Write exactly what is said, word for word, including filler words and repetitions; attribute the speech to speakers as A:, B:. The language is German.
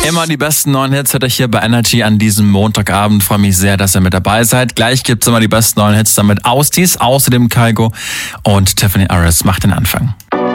A: Immer die besten neuen Hits hört ihr hier bei Energy an diesem Montagabend. Freue mich sehr, dass ihr mit dabei seid. Gleich gibt's immer die besten neuen Hits damit Austis, außerdem Kygo und Tiffany Harris macht den Anfang.